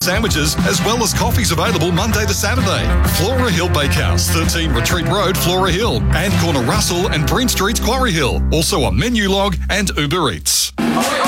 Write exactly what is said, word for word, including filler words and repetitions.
sandwiches, as well as coffees available Monday to Saturday. Flora Hill Bakehouse, thirteen Retreat Road, Flora Hill, and corner Russell and Breen Street, Quarry Hill. Also on Menu Log and Uber Eats.